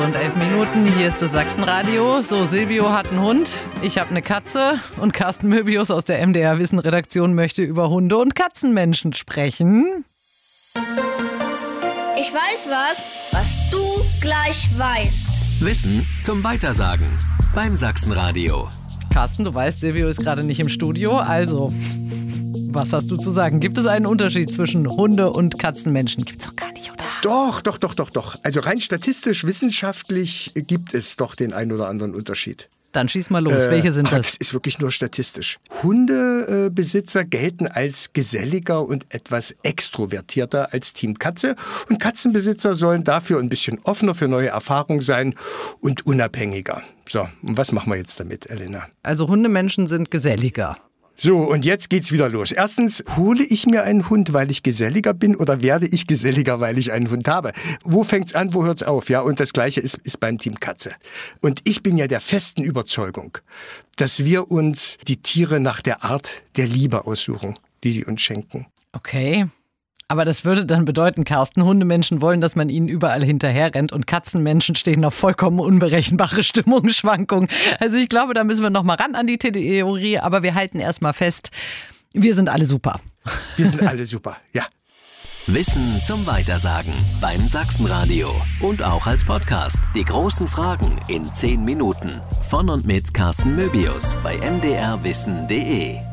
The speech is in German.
und 11 Minuten. Hier ist das Sachsenradio. So, Silvio hat einen Hund, ich habe eine Katze und Carsten Möbius aus der MDR Wissen Redaktion möchte über Hunde und Katzenmenschen sprechen. Ich weiß was du gleich weißt. Wissen zum Weitersagen beim Sachsenradio. Carsten, du weißt, Silvio ist gerade nicht im Studio, also was hast du zu sagen? Gibt es einen Unterschied zwischen Hunde- und Katzenmenschen? Gibt's doch gar nicht, oder? Doch. Also rein statistisch, wissenschaftlich gibt es doch den einen oder anderen Unterschied. Dann schieß mal los. Welche sind das? Das ist wirklich nur statistisch. Hundebesitzer gelten als geselliger und etwas extrovertierter als Team Katze. Und Katzenbesitzer sollen dafür ein bisschen offener für neue Erfahrungen sein und unabhängiger. So, und was machen wir jetzt damit, Elena? Also Hundemenschen sind geselliger. So, und jetzt geht's wieder los. Erstens, hole ich mir einen Hund, weil ich geselliger bin, oder werde ich geselliger, weil ich einen Hund habe? Wo fängt's an, wo hört's auf? Ja, und das Gleiche ist beim Team Katze. Und ich bin ja der festen Überzeugung, dass wir uns die Tiere nach der Art der Liebe aussuchen, die sie uns schenken. Okay. Aber das würde dann bedeuten, Carsten, Hundemenschen wollen, dass man ihnen überall hinterher rennt und Katzenmenschen stehen auf vollkommen unberechenbare Stimmungsschwankungen. Also ich glaube, da müssen wir noch mal ran an die Theorie, aber wir halten erst mal fest, wir sind alle super. Wir sind alle super, ja. Wissen zum Weitersagen beim Sachsenradio und auch als Podcast. Die großen Fragen in 10 Minuten. Von und mit Carsten Möbius bei mdrwissen.de.